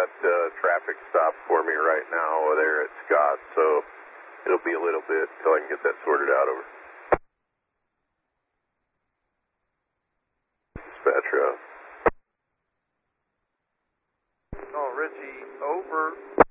got traffic stopped for me right now there at Scott, so it'll be a little bit till I can get that sorted out. Over. Dispatch. Oh, Richie, over.